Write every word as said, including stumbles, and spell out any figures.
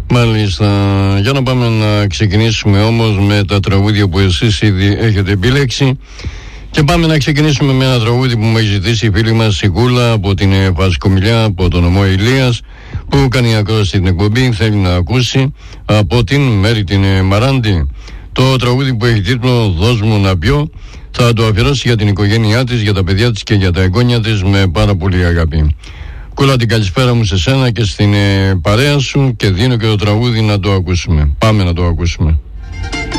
Μάλιστα. Για να πάμε να ξεκινήσουμε όμως με τα τραγούδια που εσείς ήδη έχετε επιλέξει. Και πάμε να ξεκινήσουμε με ένα τραγούδι που μου έχει ζητήσει η φίλη μας Σικούλα από την Βασκομιλιά, από τον νομό Ηλίας, που κάνει ακρόαση στην εκπομπή, θέλει να ακούσει από την Μέρη την Μαράντη. Το τραγούδι που έχει τίτλο «Δώσ' μου να πιω», θα το αφιερώσει για την οικογένειά της, για τα παιδιά της και για τα εγγόνια της με πάρα πολύ αγάπη. Κούλα, την καλησπέρα μου σε σένα και στην ε, παρέα σου, και δίνω και το τραγούδι να το ακούσουμε. Πάμε να το ακούσουμε.